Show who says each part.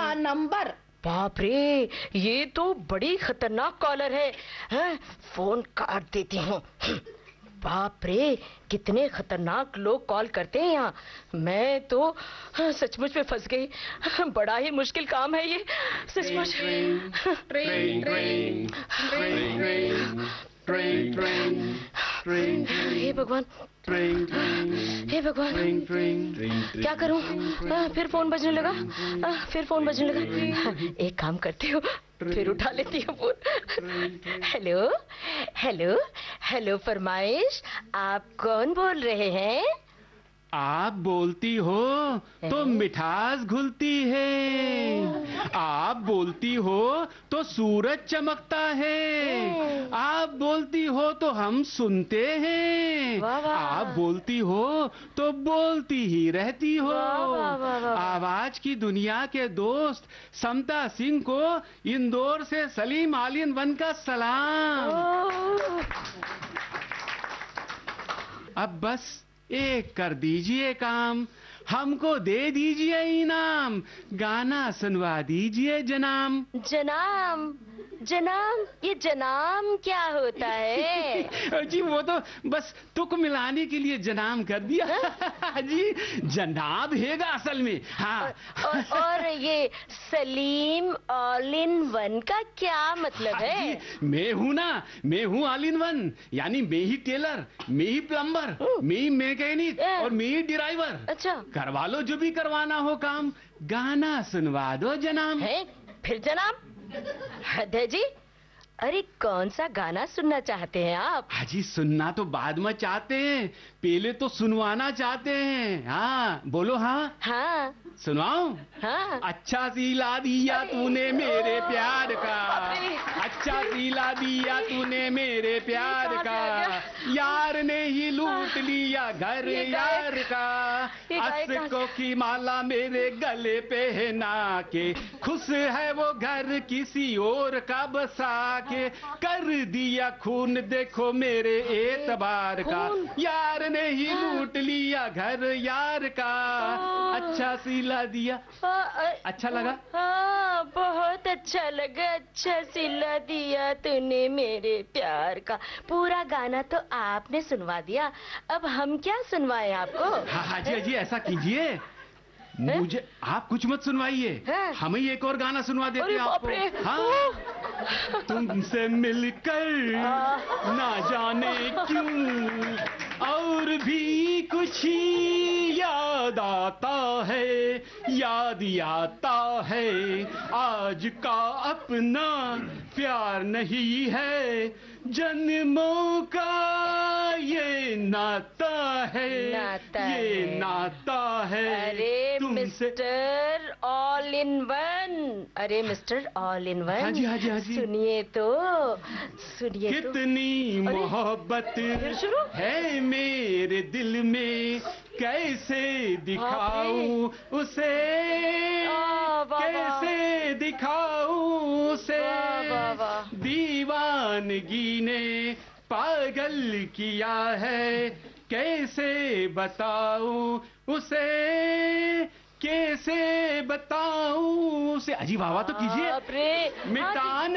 Speaker 1: का नंबर।
Speaker 2: बाप रे, ये तो बड़ी खतरनाक कॉलर है। हैं? फोन काट देती हूँ। बाप रे, कितने खतरनाक लोग कॉल करते हैं यहाँ। मैं तो सचमुच में फंस गई। बड़ा ही मुश्किल काम है ये, सचमुच। हे भगवान, हे भगवान, क्या करूं? फिर फोन बजने लगा, फिर फोन बजने लगा। एक काम करती हूँ, फिर उठा लेती हूँ फोन। हेलो हेलो हेलो, फरमाइश, आप कौन बोल रहे हैं?
Speaker 3: आप बोलती हो तो मिठास घुलती है, आप बोलती हो तो सूरज चमकता है, आप बोलती हो तो हम सुनते हैं, आप बोलती हो तो बोलती ही रहती हो। आवाज की दुनिया के दोस्त समता सिंह को इंदौर से सलीम ऑल इन वन का सलाम। अब बस एक कर दीजिए काम, हमको दे दीजिए इनाम, गाना सुनवा दीजिए जनाम।
Speaker 2: जनाम? जनाम? ये जनाम क्या होता है?
Speaker 3: जी वो तो बस तुक मिलाने के लिए जनाम कर दिया। जी जनाब हैगा असल में। हाँ।
Speaker 2: और ये सलीम ऑल इन वन का क्या मतलब है?
Speaker 3: मैं हूँ ना, मैं हूँ ऑल इन वन, यानी मैं ही टेलर, मैं ही प्लम्बर, मैं ही मैकेनिक और मैं ही ड्राइवर।
Speaker 2: अच्छा,
Speaker 3: करवा लो जो भी करवाना हो काम, गाना सुनवा दो जनाब।
Speaker 2: है? फिर जनाब? हद है जी। अरे कौन सा गाना सुनना चाहते हैं आप?
Speaker 3: हाजी सुनना तो बाद में चाहते हैं, पहले तो सुनवाना चाहते हैं। हाँ बोलो। हाँ
Speaker 2: हाँ
Speaker 3: सुनाऊं?
Speaker 2: हाँ।
Speaker 3: अच्छा सिला दिया तूने मेरे प्यार का, अच्छा सिला दिया तूने मेरे प्यार का, यार ने ही लूट लिया घर यार का, अशकों की माला मेरे गले पहना के, खुश है वो घर किसी और का बसा के, कर दिया खून देखो मेरे एतबार का, यार ने ही लूट लिया घर यार का, अच्छा सिला दिया। अच्छा लगा?
Speaker 2: हाँ बहुत अच्छा लगा। अच्छा सिला दिया तूने मेरे प्यार का। पूरा गाना तो आपने सुनवा दिया, अब हम क्या सुनवाएं आपको?
Speaker 3: हाँ जी जी, ऐसा कीजिए, मुझे आप कुछ मत सुनवाइए, हम ही एक और गाना सुनवा देते हैं आपको। हाँ, तुमसे मिलकर ना जाने क्यों और भी कुछ याद आता है, याद आता है आज का अपना प्यार नहीं है, जन्मों का ये नाता है, ये नाता है।
Speaker 2: अरे मिस्टर ऑल इन वन, अरे मिस्टर ऑल इन वन,
Speaker 3: हाँ जी हाँ जी हाँ जी,
Speaker 2: सुनिए तो, सुनिए तो।
Speaker 3: कितनी मोहब्बत है मेरे दिल में, कैसे दिखाऊं उसे, कैसे दिखाऊं उसे, दीवानगी ने पागल किया है, कैसे बताऊं उसे, कैसे बताऊं उसे। अजी वाह वाह तो कीजिए। मिटाने